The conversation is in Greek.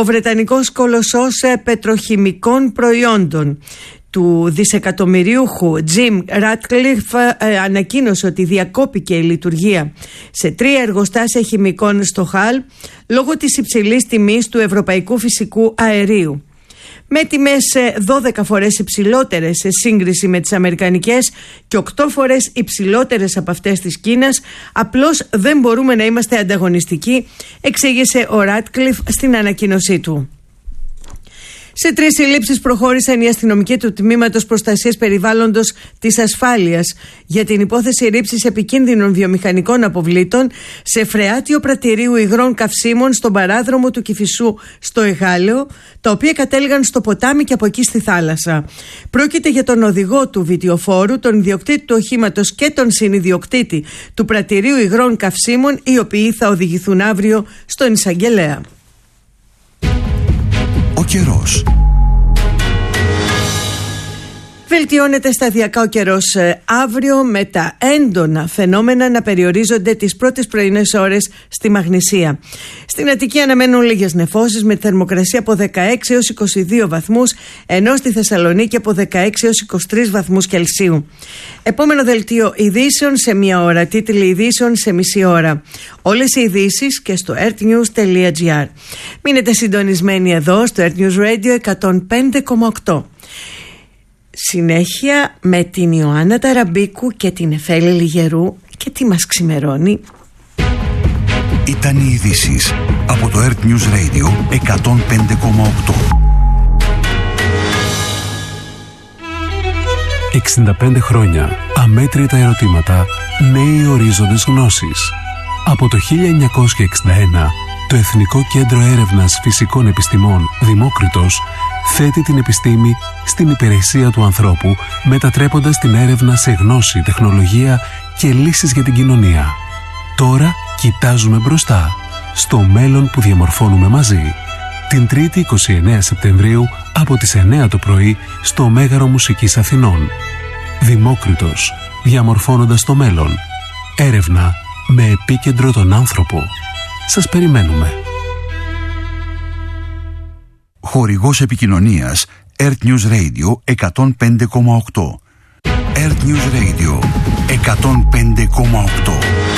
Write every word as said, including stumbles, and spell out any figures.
Ο Βρετανικός κολοσσός πετροχημικών προϊόντων του δισεκατομμυρίουχου Jim Ratcliffe ε, ανακοίνωσε ότι διακόπηκε η λειτουργία σε τρία εργοστάσια χημικών στο Χαλ λόγω της υψηλής τιμής του ευρωπαϊκού φυσικού αερίου. Με τιμές δώδεκα φορές υψηλότερες σε σύγκριση με τις αμερικανικές και οκτώ φορές υψηλότερες από αυτές της Κίνας, απλώς δεν μπορούμε να είμαστε ανταγωνιστικοί, εξήγησε ο Ratcliffe στην ανακοίνωσή του. Σε τρεις συλλήψεις προχώρησαν οι αστυνομικοί του Τμήματος Προστασίας Περιβάλλοντος της Ασφάλειας για την υπόθεση ρήψης επικίνδυνων βιομηχανικών αποβλήτων σε φρεάτιο πρατηρίου υγρών καυσίμων στον παράδρομο του Κηφισού στο Εγάλεο, τα οποία κατέληγαν στο ποτάμι και από εκεί στη θάλασσα. Πρόκειται για τον οδηγό του βιτιοφόρου, τον ιδιοκτήτη του οχήματος και τον συνιδιοκτήτη του πρατηρίου υγρών καυσίμων, οι οποίοι θα οδηγηθούν αύριο στον εισαγγελέα. Ο καιρός. Βελτιώνεται σταδιακά ο καιρός αύριο, με τα έντονα φαινόμενα να περιορίζονται τις πρώτες πρωινές ώρες στη Μαγνησία. Στην Αττική αναμένουν λίγες νεφώσεις με θερμοκρασία από δεκαέξι έως είκοσι δύο βαθμούς, ενώ στη Θεσσαλονίκη από δεκαέξι έως είκοσι τρεις βαθμούς Κελσίου. Επόμενο δελτίο ειδήσεων σε μία ώρα, τίτλοι ειδήσεων σε μισή ώρα. Όλες οι ειδήσεις και στο airnews τελεία gr. Μείνετε συντονισμένοι εδώ στο Airnews Radio εκατόν πέντε κόμμα οκτώ. Συνέχεια με την Ιωάννα Ταραμπίκου και την Εφέλη Λιγερού και τι μας ξημερώνει. Ήταν οι ειδήσεις από το Airnews Radio εκατόν πέντε κόμμα οκτώ. εξήντα πέντε χρόνια, αμέτρητα ερωτήματα, νέοι ορίζοντες γνώσης. Από το χίλια εννιακόσια εξήντα ένα, το Εθνικό Κέντρο Έρευνας Φυσικών Επιστημών Δημόκριτος θέτει την επιστήμη στην υπηρεσία του ανθρώπου, μετατρέποντας την έρευνα σε γνώση, τεχνολογία και λύσεις για την κοινωνία. Τώρα κοιτάζουμε μπροστά, στο μέλλον που διαμορφώνουμε μαζί. Την Τρίτη εικοστή ενάτη Σεπτεμβρίου από τις εννιά το πρωί στο Μέγαρο Μουσικής Αθηνών. Δημόκριτος, διαμορφώνοντας το μέλλον. Έρευνα με επίκεντρο τον άνθρωπο. Σας περιμένουμε. Χορηγός επικοινωνίας Airnews Radio εκατόν πέντε κόμμα οκτώ. Airnews Radio εκατόν πέντε κόμμα οκτώ.